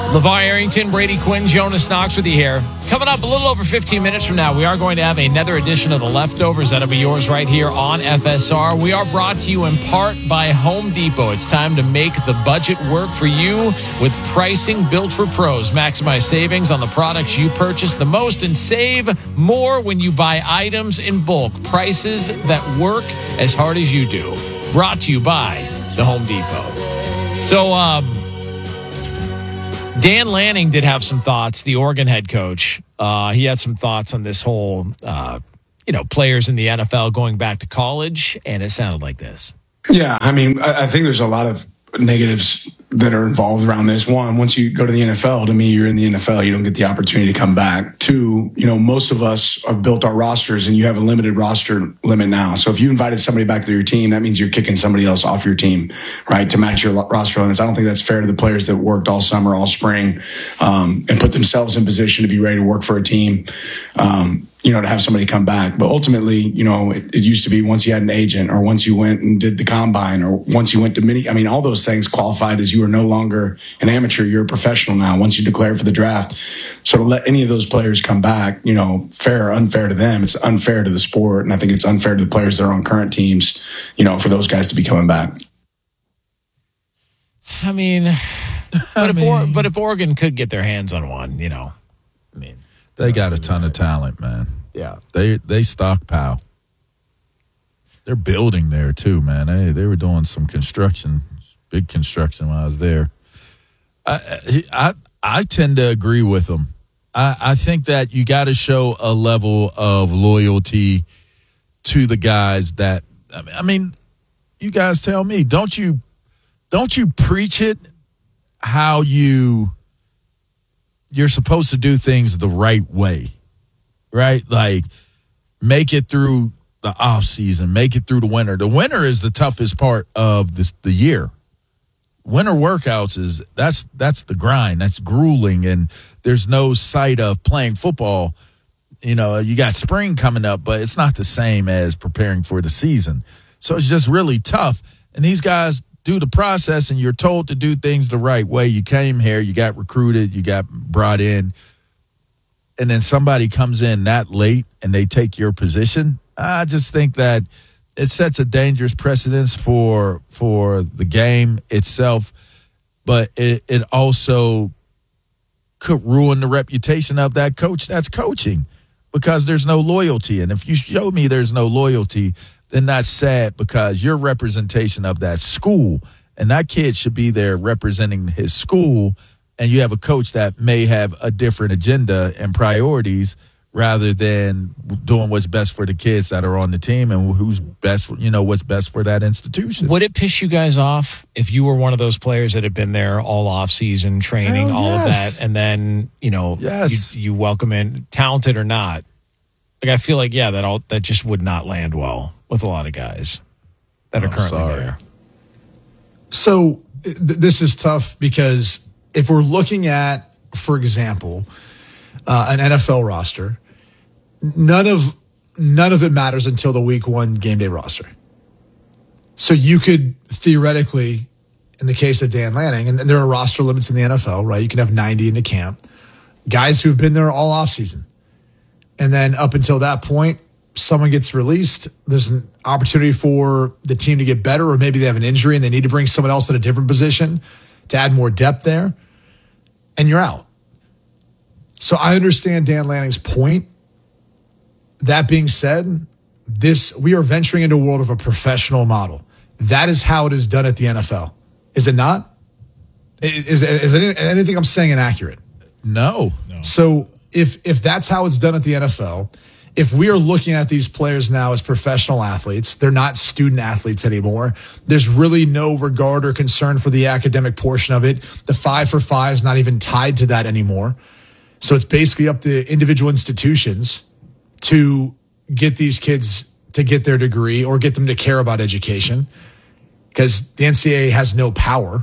LeVar Arrington, Brady Quinn, Jonas Knox with you here. Coming up a little over 15 minutes from now, we are going to have another edition of The Leftovers. That'll be yours right here on FSR. We are brought to you in part by Home Depot. It's time to make the budget work for you with pricing built for pros. Maximize savings on the products you purchase the most and save more when you buy items in bulk. Prices that work as hard as you do. Brought to you by the Home Depot. So, Dan Lanning did have some thoughts, the Oregon head coach. He had some thoughts on this whole, players in the NFL going back to college, and it sounded like this. Yeah, I mean, I think there's a lot of negatives that are involved around this. One, once you go to the NFL, to me, you're in the NFL. You don't get the opportunity to come back. Two, most of us have built our rosters, and you have a limited roster limit now. So if you invited somebody back to your team, that means you're kicking somebody else off your team, right, to match your roster limits. I don't think that's fair to the players that worked all summer, all spring, and put themselves in position to be ready to work for a team. To have somebody come back. But ultimately, it used to be once you had an agent or once you went and did the combine or once you went to all those things qualified as you are no longer an amateur, you're a professional now once you declare for the draft. So to let any of those players come back, fair or unfair to them, it's unfair to the sport. And I think it's unfair to the players that are on current teams, for those guys to be coming back. But if Oregon could get their hands on one, they got a ton of talent, man. Yeah. They stockpile. They're building there, too, man. They were doing some construction, big construction when I was there. I tend to agree with them. I think that you got to show a level of loyalty to the guys that you guys tell me, don't you preach it how you're supposed to do things the right way, right? Like make it through the off season, make it through the winter. The winter is the toughest part of the year. Winter workouts that's the grind. That's grueling, and there's no sight of playing football. You got spring coming up, but it's not the same as preparing for the season. So it's just really tough. And these guys do the process, and you're told to do things the right way. You came here, you got recruited, you got brought in, and then somebody comes in that late and they take your position. I just think that it sets a dangerous precedence for the game itself, but it also could ruin the reputation of that coach that's coaching because there's no loyalty. And if you show me there's no loyalty, then that's sad because you're representation of that school, and that kid should be there representing his school, and you have a coach that may have a different agenda and priorities rather than doing what's best for the kids that are on the team and who's best, what's best for that institution. Would it piss you guys off if you were one of those players that had been there all off season, training, all of that, and then, you welcome in, talented or not? Like, I feel like, that just would not land well with a lot of guys that are currently there. So this is tough because if we're looking at, for example, an NFL roster, none of it matters until the week one game day roster. So you could theoretically, in the case of Dan Lanning, and there are roster limits in the NFL, right? You can have 90 into camp, guys who've been there all offseason. And then up until that point, someone gets released. There's an opportunity for the team to get better, or maybe they have an injury and they need to bring someone else in a different position to add more depth there, and you're out. So I understand Dan Lanning's point. That being said, we are venturing into a world of a professional model. That is how it is done at the NFL. Is it not? Is anything I'm saying inaccurate? No. So if that's how it's done at the NFL, if we are looking at these players now as professional athletes, they're not student athletes anymore. There's really no regard or concern for the academic portion of it. The 5 for 5 is not even tied to that anymore. So it's basically up to individual institutions to get these kids to get their degree or get them to care about education because the NCAA has no power.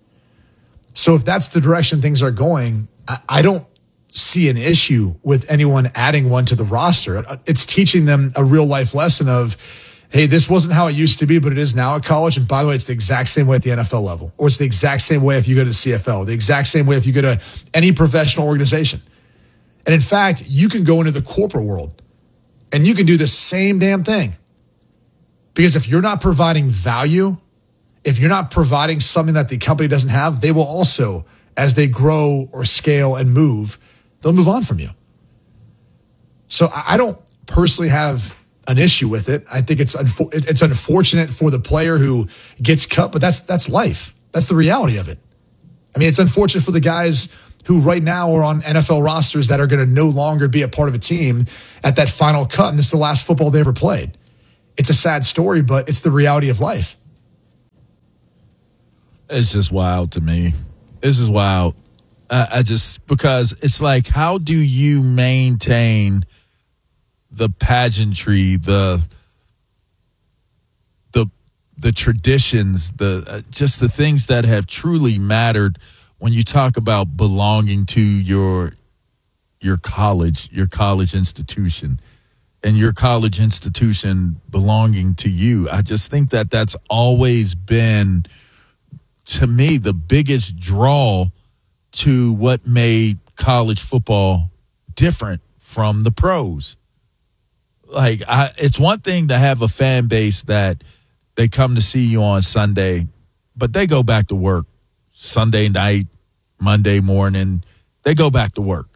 So if that's the direction things are going, I don't see an issue with anyone adding one to the roster. It's teaching them a real life lesson of hey, this wasn't how it used to be, but it is now at college. And by the way, it's the exact same way at the NFL level, or it's the exact same way if you go to the CFL, the exact same way if you go to any professional organization. And in fact, you can go into the corporate world and you can do the same damn thing. Because if you're not providing value, if you're not providing something that the company doesn't have, they will also, as they grow or scale and move, they'll move on from you. So I don't personally have an issue with it. I think it's unfortunate for the player who gets cut, but that's life. That's the reality of it. I mean, it's unfortunate for the guys who right now are on NFL rosters that are going to no longer be a part of a team at that final cut, and this is the last football they ever played. It's a sad story, but it's the reality of life. It's just wild to me. This is wild. I just, because it's like, how do you maintain the pageantry, the traditions, just the things that have truly mattered when you talk about belonging to your college institution, and your college institution belonging to you? I just think that that's always been, to me, the biggest draw to what made college football different from the pros. Like, it's one thing to have a fan base that they come to see you on Sunday, but they go back to work Sunday night, Monday morning. They go back to work.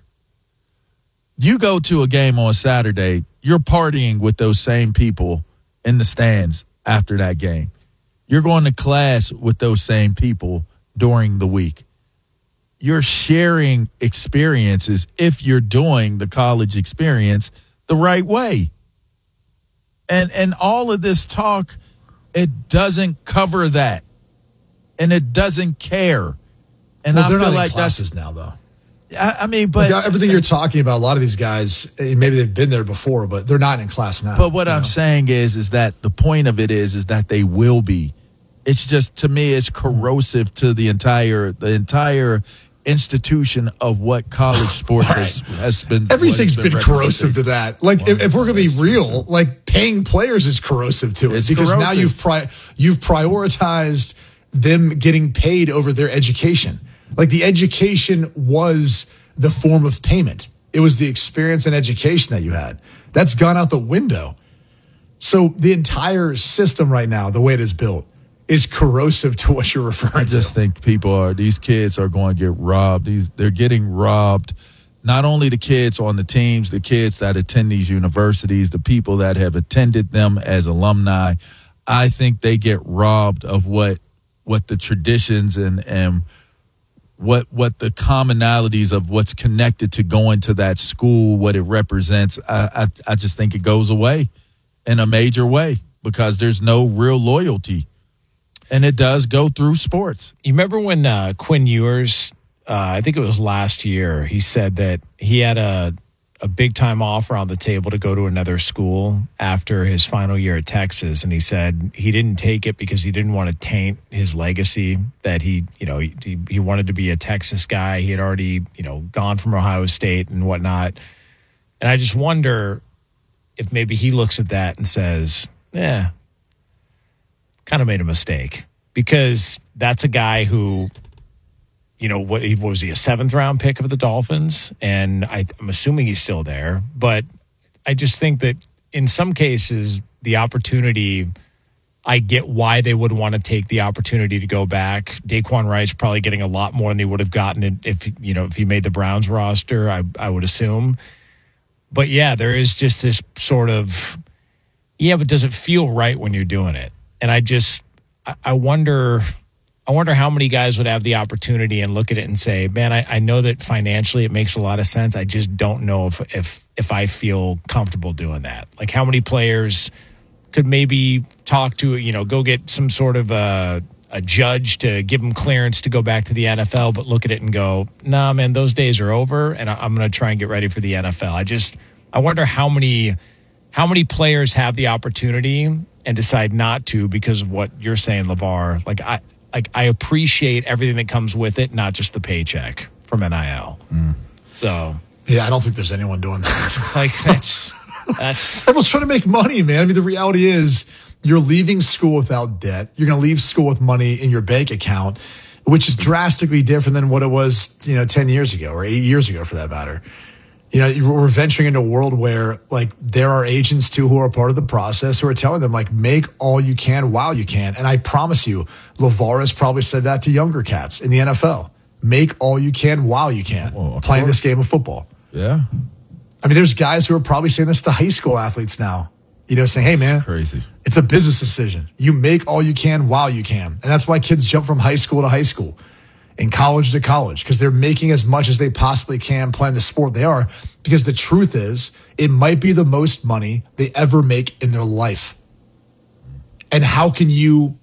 You go to a game on Saturday, you're partying with those same people in the stands after that game. You're going to class with those same people during the week. You're sharing experiences if you're doing the college experience the right way. And all of this talk, it doesn't cover that. And it doesn't care. And well, I they're feel not like in classes now, though. I mean, but everything you're talking about, a lot of these guys, maybe they've been there before, but they're not in class now. But what I'm saying is that the point of it is that they will be. It's just, to me, it's corrosive to the entire institution of what college sports has been. Everything's been corrosive to that. Like, if we're going to be real, like, paying players is corrosive to it. It's because corrosive. Now you've prioritized them getting paid over their education. Like, the education was the form of payment. It was the experience and education that you had. That's gone out the window. So the entire system right now, the way it is built, is corrosive to what you're referring to. I just think these kids are going to get robbed. They're getting robbed. Not only the kids on the teams, the kids that attend these universities, the people that have attended them as alumni. I think they get robbed of what the traditions and what the commonalities of what's connected to going to that school, what it represents. I just think it goes away in a major way because there's no real loyalty. And it does go through sports. You remember when Quinn Ewers, I think it was last year, he said that he had a big-time offer on the table to go to another school after his final year at Texas. And he said he didn't take it because he didn't want to taint his legacy, that he wanted to be a Texas guy. He had already, gone from Ohio State and whatnot. And I just wonder if maybe he looks at that and says, kind of made a mistake, because that's a guy who, what was he, a 7th round pick of the Dolphins? And I'm assuming he's still there. But I just think that in some cases, the opportunity, I get why they would want to take the opportunity to go back. Daquan Wright's probably getting a lot more than he would have gotten if he made the Browns roster, I would assume. But yeah, there is just this sort of, but does it feel right when you're doing it? And I wonder how many guys would have the opportunity and look at it and say, man, I know that financially it makes a lot of sense. I just don't know if I feel comfortable doing that. Like, how many players could maybe talk to, go get some sort of a judge to give them clearance to go back to the NFL, but look at it and go, nah, man, those days are over, and I'm going to try and get ready for the NFL. I wonder how many players have the opportunity and decide not to because of what you're saying, LeVar. I appreciate everything that comes with it, not just the paycheck from NIL. So yeah, I don't think there's anyone doing that. that's everyone's trying to make money, man. I mean, the reality is you're leaving school without debt. You're going to leave school with money in your bank account, which is drastically different than what it was, 10 years ago or 8 years ago for that matter. We're venturing into a world where there are agents too who are part of the process who are telling them make all you can while you can. And I promise you, LeVar has probably said that to younger cats in the NFL. Make all you can while you can playing this game of football. Yeah. I mean, there's guys who are probably saying this to high school athletes now, saying, hey man, crazy. It's a business decision. You make all you can while you can. And that's why kids jump from high school to high school and college to college, because they're making as much as they possibly can playing the sport they are, because the truth is it might be the most money they ever make in their life. And how can you